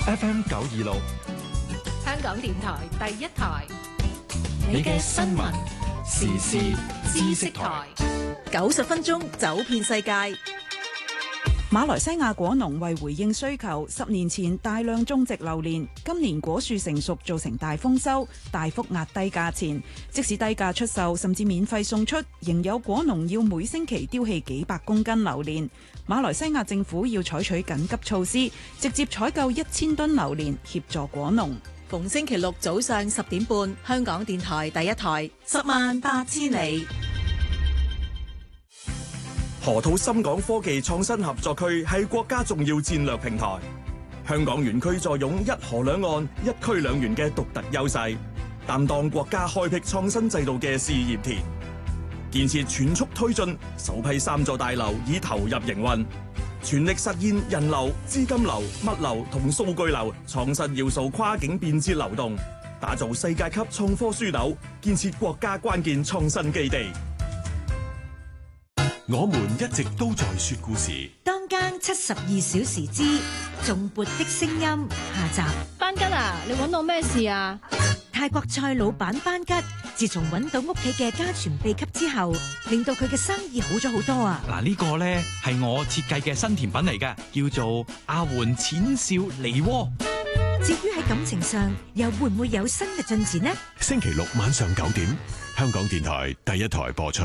FM 926， 香港電台第一台， 你嘅新聞時事知識台 ，90分鐘走遍世界。馬來西亞果農為回應需求，10年前大量種植榴蓮，今年果樹成熟造成大豐收，大幅壓低價錢。即使低價出售，甚至免費送出，仍有果農要每星期丟棄幾百公斤榴蓮。馬來西亞政府要採取緊急措施，直接採購1000噸榴蓮協助果農。 逢星期六早上10點半，香港電台第一台，108000里。 河套深港科技創新合作區係國家重要戰略平台，香港園區坐擁一河兩岸、一區兩園嘅獨特優勢，擔當國家開闢創新制度嘅試驗田。建設全速推進，首批3座大樓已投入營運，全力實現人流、資金流、物流同數據流創新要素跨境便捷流動，打造世界級創科樞紐，建設國家關鍵創新基地。 我們一直都在說故事。 當間72小時之頌缽的聲音下集。 班吉啊，你揾我咩事啊？ 泰國菜老闆班吉，自從揾到屋企嘅家傳秘笈之後，令到佢嘅生意好咗好多啊！ 嗱，呢個呢係我設計嘅新甜品嚟㗎，叫做阿媛淺笑梨窩。 至於喺感情上，又會唔會有新嘅進展呢？ 星期六晚上9點，香港電台第一台播出。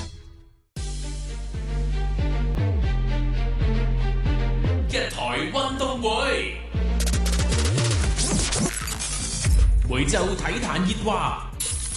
一台運動會，每週體壇熱話。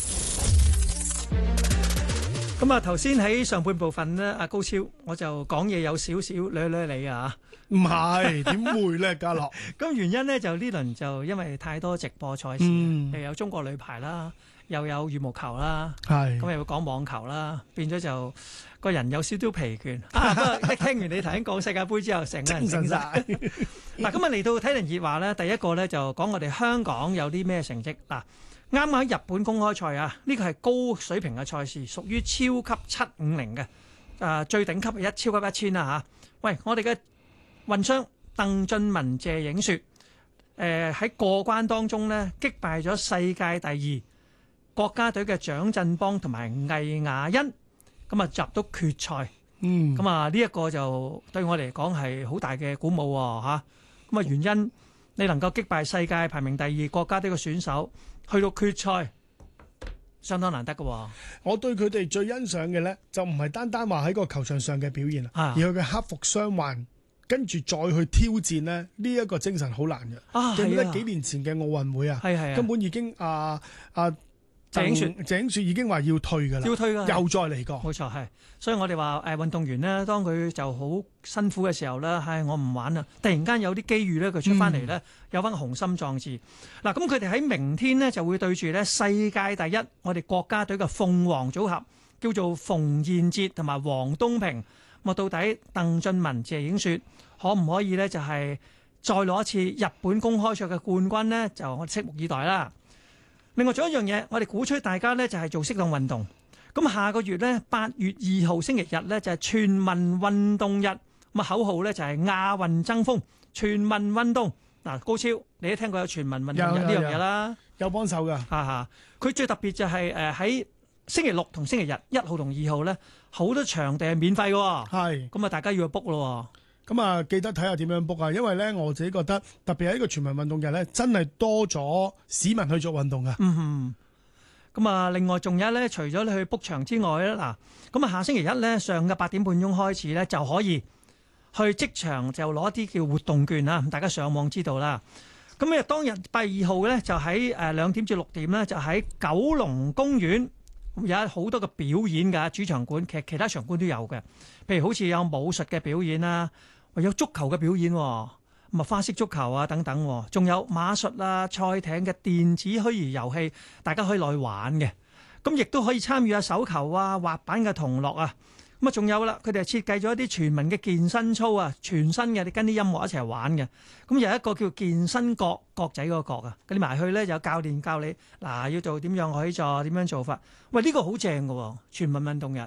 咁啊，頭先喺上半部分咧，阿高超我就講嘢有少少捋你啊， 唔係點會咧，家樂？ 咁原因咧就呢輪就因為太多直播賽事，又有中國女排啦，又有羽毛球啦，咁又要講網球啦，變咗就個人有少少疲倦啊！不過一聽完你頭先講世界盃之後，成個人精神曬。嗱，咁啊嚟到體能熱話咧，第一個咧就講我哋香港有啲咩成績嗱。啱啱喺日本公開賽啊，呢個係高水平嘅賽事，屬於超級750嘅，最頂級係超級1000啦嚇。喂，我哋嘅混雙鄧俊文謝影雪，喺過關當中呢，擊敗咗世界第2國家隊嘅蔣振邦同埋魏雅欣，咁啊入到決賽。咁啊呢一個就對我嚟講係好大嘅鼓舞喎嚇。咁啊原因你能夠擊敗世界排名第2國家隊嘅選手，去到決賽，相當難得嘅喎。 我對佢哋最欣賞嘅咧，就唔係單單話喺個球場上嘅表現而佢嘅克服傷患，跟住再去挑戰咧，呢一個精神好難嘅。記得幾年前嘅奧運會啊，根本已經謝影雪已經話要退㗎啦，又再嚟過。 冇錯係，所以我哋話運動員呢，當佢就好辛苦嘅時候咧，我唔玩啦。突然間有啲機遇咧，佢出翻嚟咧，有翻個雄心壯志。嗱，咁佢哋喺明天呢，就會對住咧世界第一我哋國家隊嘅鳳凰組合，叫做馮彥哲同埋黃東萍。咁到底鄧俊文、謝影雪可唔可以咧就係再攞一次日本公開賽嘅冠軍呢？就我哋拭目以待啦。另外仲有一樣嘢，我哋鼓吹大家咧就係做適當運動。咁下個月咧8月2號星期日咧就係全民運動日，咁啊口號咧就係亞運爭鋒，全民運動。嗱，高超你都聽過有全民運動日呢樣嘢啦， 有幫手㗎。 佢最特別就係喺星期六同星期日1號同2號咧，好多場地係免費嘅。咁啊，大家要去 book 咯。 咁啊，記得睇下點樣 book 啊，因為咧我自己覺得特別係呢個全民運動日咧，真係多咗市民去做運動啊。 咁啊，另外仲有咧，除咗你去 book 場之外咧，嗱，咁啊下星期一咧上嘅8點半鐘開始咧，就可以去即場就攞一啲叫活動券啦。大家上網知道啦。咁啊，當日8月2號咧就喺2點至6點咧，就喺九龍公園有好多嘅表演㗎，主場館其他場館都有嘅，譬如好似有武術嘅表演啦。有足球嘅表演，咁啊花式足球啊等等，仲有馬術啊、賽艇嘅電子虛擬遊戲，大家可以落去玩嘅。咁亦都可以參與下手球啊、滑板嘅同樂啊。咁啊仲有啦，佢哋係設計咗一啲全民嘅健身操啊，全新嘅，你跟啲音樂一齊玩嘅。咁有一個叫健身角仔嗰個角啊，你埋去咧有教練教你嗱要做點樣可以做點樣做法。喂，呢個好正㗎喎，全民運動日。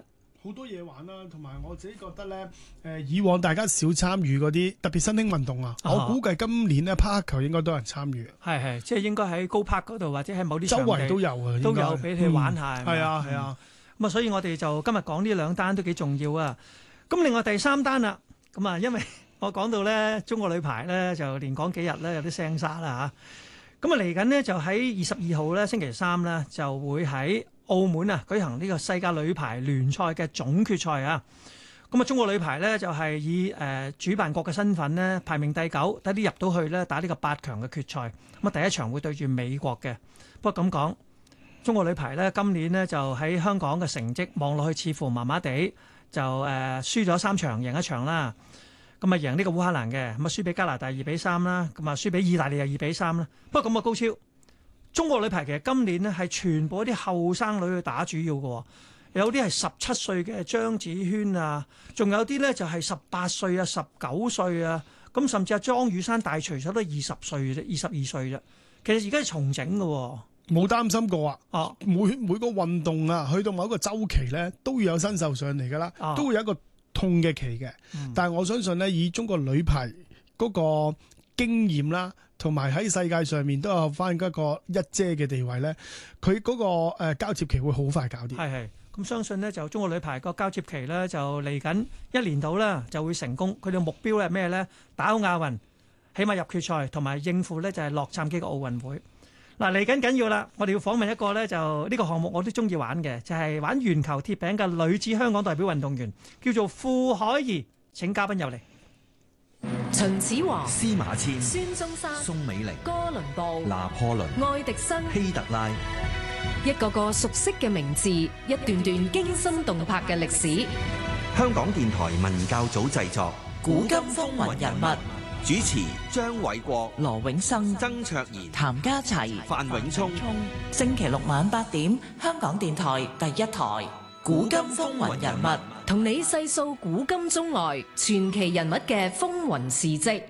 好多嘢玩啦，同埋我自己覺得咧，以往大家少參與嗰啲特別新興運動啊，我估計今年咧匹克球應該都有人參與。 係，即係應該喺高柏嗰度或者喺某啲周圍都有啊， 都有俾你玩下。 係啊係啊， 咁啊，所以我哋就今日講呢兩單都幾重要啊。咁另外第三單啦，咁啊，因為我講到咧中國女排咧就連講幾日咧有啲聲沙啦嚇。咁啊嚟緊呢，就喺22號咧星期三咧就會喺澳門啊舉行呢個世界女排聯賽嘅總決賽啊。咁啊中國女排咧就係以主辦國嘅身份咧排名第9，第啲入到去咧打呢個8強嘅決賽。咁啊第一場會對住美國嘅。不過咁講，中國女排咧今年呢，就喺香港嘅成績望落去似乎麻麻地，就輸咗3場，贏1場啦。咁啊贏呢個烏克蘭嘅，咁啊輸俾加拿大2-3啦，咁啊輸俾意大利又2-3啦。不過咁啊高超，中國女排其實今年呢係全部啲後生女去打主要嘅，有啲係17歲嘅張子萱啊，仲有啲咧就係18歲啊、19歲啊，咁甚至阿莊雨珊大錘手都20歲啫、22歲啫。其實而家係重整嘅， 冇擔心過啊！每個運動啊，去到某一個週期咧，都要有新秀上嚟㗎啦，都會有一個痛嘅期嘅。但係我相信咧，以中國女排嗰個經驗啦，同埋喺世界上面都有翻一個一姐嘅地位咧，佢嗰個交接期會好快搞掂。 係。咁相信呢，就中國女排個交接期咧就嚟緊1年度啦，就會成功。佢哋目標係咩咧？打好亞運，起碼入決賽，同埋應付咧就係洛杉磯嘅奧運會。嗱，嚟緊緊要啦，我哋要訪問一個咧就呢個項目我都中意玩嘅，就係玩圓球鐵餅嘅女子香港代表運動員，叫做傅海怡。請嘉賓入嚟。 秦始皇、 司馬遷、 孫中山、 宋美齡、 哥倫布、 拿破崙、 愛迪生、 希特拉， 一個個熟悉嘅名字，一段段驚心動魄嘅歷史。 香港電台文教組製作《 古今風雲人物》， 主持張偉國、 羅永生、 曾卓賢、 譚家齊、 范永聰。 星期六晚8點，香港電台第1台《古今風雲人物》， 同你細數古今中外傳奇人物嘅風雲事蹟。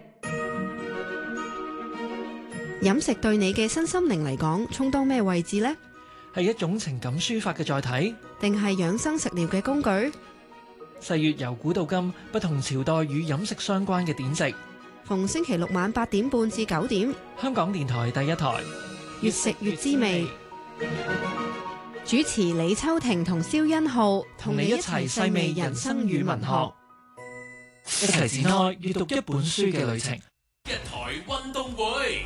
飲食對你嘅身心靈嚟講，充當咩位置呢？ 係一種情感抒發嘅載體， 定係養生食療嘅工具？ 歲月由古到今，不同朝代與飲食相關嘅典籍。 逢星期六晚8點半至9點， 香港電台第1台， 越食越滋味。主持李秋婷同蕭欣浩，同你一齊細味人生與文學， 一齊展開閱讀一本書嘅旅程。 一台運動會。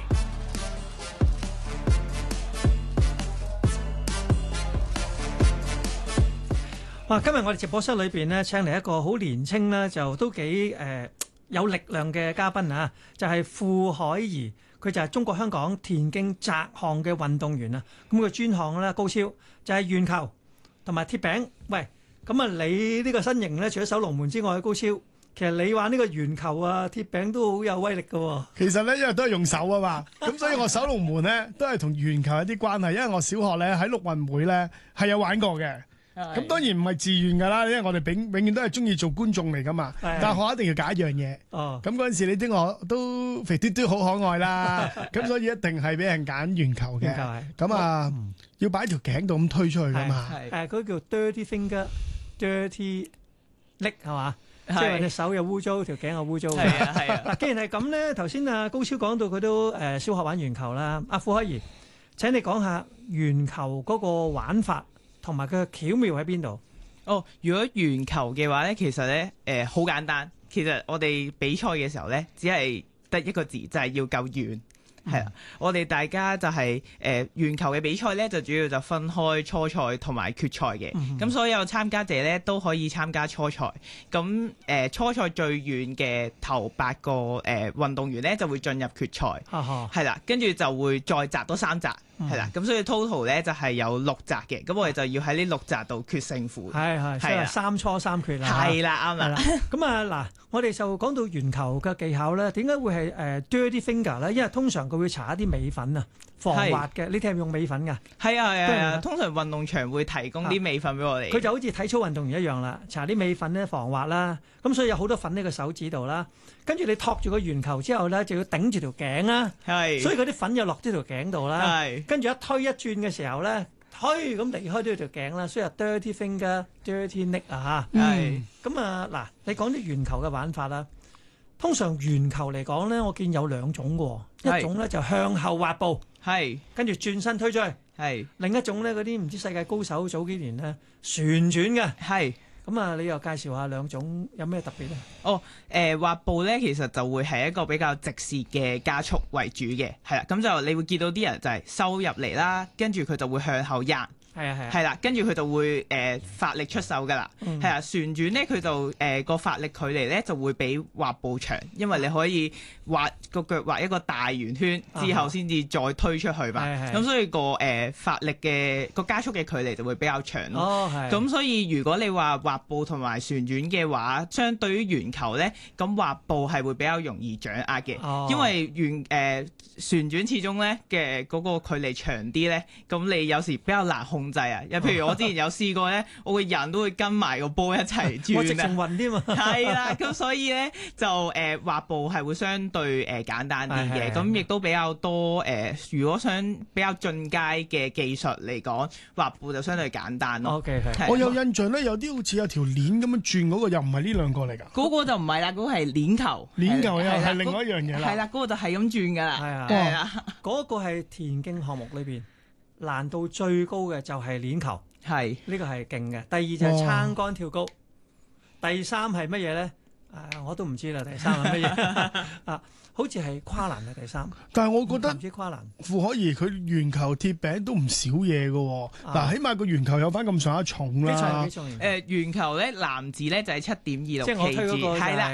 哇！今日我哋直播室裏邊呢，請嚟一個好年青呢，就都幾有力量嘅嘉賓啊！就係傅海怡，佢就係中國香港田徑擲項嘅運動員啊！咁佢專項咧高超，就係鉛球同埋鐵餅。喂，咁啊你呢個身形咧，除咗守龍門之外，高超，其實你玩呢個鉛球啊、鐵餅都好有威力㗎喎。 其實咧，因為都係用手啊嘛，咁所以我守龍門咧都係同鉛球有啲關係，因為我小學咧喺陸運會咧係有玩過嘅。咁當然唔係自願㗎啦，因為我哋永遠都係中意做觀眾嚟㗎嘛。但係我一定要揀一樣嘢。咁嗰陣時你知我都肥嘟嘟好可愛啦，咁所以一定係俾人揀鉛球嘅。咁啊，要擺條頸度咁推出去㗎嘛。 嗰叫 dirty finger、dirty leg 係嘛？即係話隻手又污糟，條頸又污糟。嗱，既然係咁咧，頭先啊高超講到佢都小學玩鉛球啦。阿傅海怡，請你講下鉛球嗰個玩法。同埋佢嘅巧妙喺邊度？ 如果鉛球嘅話咧，其實咧好簡單。其實我哋比賽嘅時候咧，只係得一個字，就係要夠圓。係啦，我哋大家就係鉛球嘅比賽咧，就主要就分開初賽同埋決賽嘅。咁所有參加者咧都可以參加初賽。咁初賽最遠嘅頭8個運動員咧就會進入決賽。係啦，跟住就會再擲多3擲。係啦，咁所以 total 咧就係有6擲嘅，咁我哋就要喺呢6擲度決勝負。係，所以3初3決啦。係啦，啱啦。 咁啊嗱，我哋就講到鉛球嘅技巧咧，點解會係dirty finger 咧？因為通常佢會搽一啲美粉啊，防滑嘅。你哋係咪用美粉㗎？ 係啊，通常運動場會提供啲美粉俾我哋。 佢就好似體操運動員一樣啦，搽啲美粉咧防滑啦。咁所以有好多粉喺個手指度啦。跟住你托住個鉛球之後咧，就要頂住條頸啦。所以嗰啲粉又落咗條頸度啦。跟住一推一轉嘅時候咧， 推咁離開咗條頸啦，所以係 dirty finger、dirty neck 啊嚇。 係咁啊嗱，你講啲圓球嘅玩法啦。通常圓球嚟講咧，我見有兩種嘅，一種咧就向後滑步， 係跟住轉身推出去， 係另一種咧嗰啲唔知世界高手早幾年咧旋轉嘅， 係。 咁啊，你又介紹下兩種有咩特別咧？ 哦，滑步咧其實就會係一個比較直線嘅加速為主嘅，係啦，咁就你會見到啲人就係收入嚟啦，跟住佢就會向後壓。係啦，跟住佢就會發力出手㗎啦，係啊，旋轉咧佢就個發力距離咧就會比滑步長，因為你可以個腳畫一個大圓圈之後先至再推出去嘛，咁所以個發力嘅個加速嘅距離就會比較長咯。咁所以如果你話滑步同埋旋轉嘅話，相對於圓球咧，咁滑步係會比較容易掌握嘅，因為旋轉始終咧嘅嗰個距離長啲咧，咁你有時比較難控制啊！又譬如我之前有試過咧，我個人都會跟埋個波一齊轉， 我直情暈添啊！ 係啦，咁所以咧就滑步係會相對簡單啲嘅，咁亦都比較多如果想比較進階嘅技術嚟講，滑步就相對簡單咯。 OK， 我有印象咧，有啲好似有條鏈咁樣轉嗰個，又唔係呢兩個嚟㗎。 嗰個就唔係啦，嗰個係鏈球。 鏈球又係另外一樣嘢啦。 係啦，嗰個就係咁轉㗎啦。 係啊，嗰個係田徑項目裏邊難度最高嘅就係鏈球， 係呢個係勁嘅。第二就係撐桿跳高，第三係乜嘢咧？我都唔知啦。第三係乜嘢啊？好似係跨欄嘅第三。 但係我覺得唔知跨欄傅可怡佢圓球鐵餅都唔少嘢嘅。嗱，起碼個圓球有翻咁上下重啦。 圓球咧男子咧就係7.26 kg， 係啦。